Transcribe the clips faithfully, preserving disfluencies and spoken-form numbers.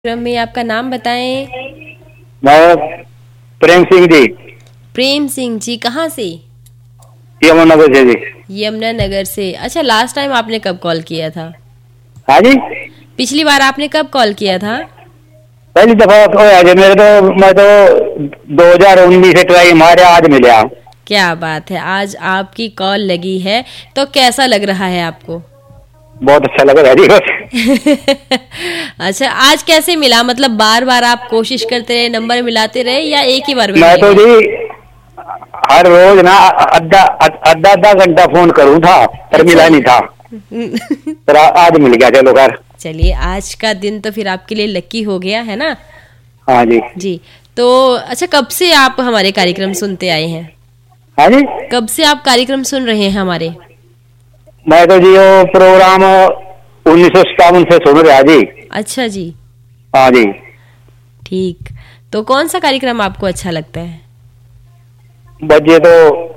क्रम में आपका नाम बताएं। मैं प्रेम सिंह जी। प्रेम सिंह जी कहाँ से? यमुनानगर से जी। यमुनानगर से। अच्छा, लास्ट टाइम आपने कब कॉल किया था? हाँ जी, पिछली बार आपने कब कॉल किया था? पहली दफा तो है मेरे तो मैं तो दो हजार उन्नीस से ट्राई मारे, आज मिला। क्या बात है, आज आपकी कॉल लगी है तो कैसा लग रहा है आपको? बहुत अच्छा लगा है जी बस। अच्छा, आज कैसे मिला? मतलब बार बार आप कोशिश करते रहे, नंबर मिलाते रहे या एक ही बार में मैं मिल तो गया? जी हर रोज ना आधा आधा आधा घंटा फोन करूँ था पर अच्छा। मिला नहीं था, पर आज मिल गया। चलो कर। चलिए, आज का दिन तो फिर आपके लिए लकी हो गया है ना। हाँ जी। जी। तो अच्छा, कब से आप हमारे कार्यक्रम सुनते आए हैं? हाँ जी, कब से आप कार्यक्रम सुन रहे हैं हमारे? मैं तो जी वो प्रोग्राम उन्नीस सौ सत्तावन से सुन रहा जी। अच्छा जी, हाँ जी। ठीक। तो कौन सा कार्यक्रम आपको अच्छा लगता है? बच्चे तो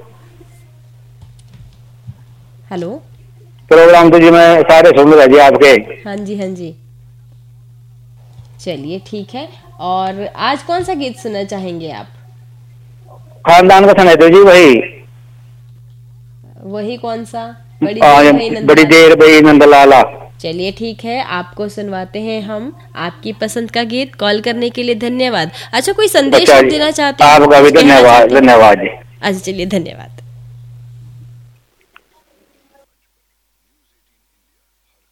हेलो। प्रोग्राम तो जी मैं सारे सुन रहा जी आपके। हाँ जी, हाँ जी। चलिए ठीक है। और आज कौन सा गीत सुनना चाहेंगे आप? खानदान का सुना दो जी वही। वही कौन सा? बड़ी हाँ, देर भई बड़ी नंदलाल। देर भाई नंदलाला। चलिए ठीक है, आपको सुनवाते हैं हम आपकी पसंद का गीत। कॉल करने के लिए धन्यवाद। अच्छा, कोई संदेश अच्छा आप जी, देना चाहते हैं? आपका भी कुछ कहना धन्यवाद। चाहते हैं? धन्यवाद जी। अच्छा, चलिए, धन्यवाद।